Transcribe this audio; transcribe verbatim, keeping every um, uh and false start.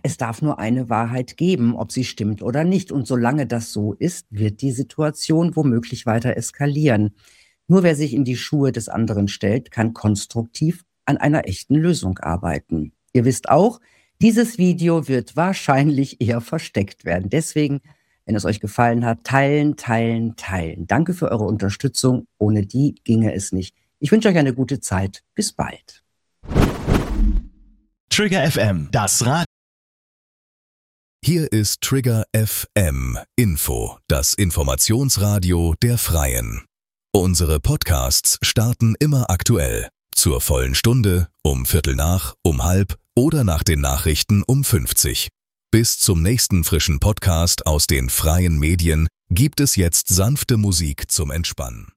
es darf nur eine Wahrheit geben, ob sie stimmt oder nicht. Und solange das so ist, wird die Situation womöglich weiter eskalieren. Nur wer sich in die Schuhe des anderen stellt, kann konstruktiv an einer echten Lösung arbeiten. Ihr wisst auch, dieses Video wird wahrscheinlich eher versteckt werden. Deswegen, wenn es euch gefallen hat, teilen, teilen, teilen. Danke für eure Unterstützung. Ohne die ginge es nicht. Ich wünsche euch eine gute Zeit. Bis bald. Trigger F M, das Rad. Hier ist Trigger F M Info, das Informationsradio der Freien. Unsere Podcasts starten immer aktuell. Zur vollen Stunde, um Viertel nach, um halb oder nach den Nachrichten um fünfzig. Bis zum nächsten frischen Podcast aus den freien Medien gibt es jetzt sanfte Musik zum Entspannen.